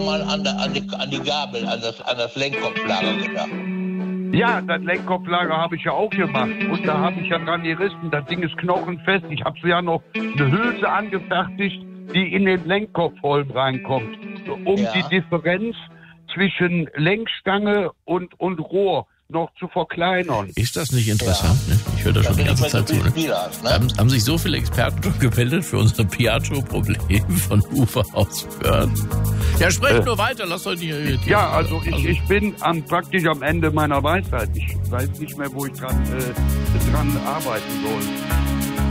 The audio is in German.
schon mal an die Gabel, an das Lenkkopflager gedacht? Ja, das Lenkkopflager habe ich ja auch gemacht. Und da habe ich ja dran gerissen. Das Ding ist knochenfest. Ich habe ja noch eine Hülse angefertigt, die in den Lenkkopfholm reinkommt. Um die Differenz zwischen Lenkstange und Rohr noch zu verkleinern. Ist das nicht interessant? Ja. Ne? Ich höre da schon die ganze Zeit zu. Ne? Haben sich so viele Experten schon gemeldet für unser Piaggio-Problem von Ufer aus Börn. Ja, sprecht nur weiter, lasst euch nicht irritieren. Ja, also ich bin praktisch am Ende meiner Weisheit. Ich weiß nicht mehr, wo ich dran arbeiten soll.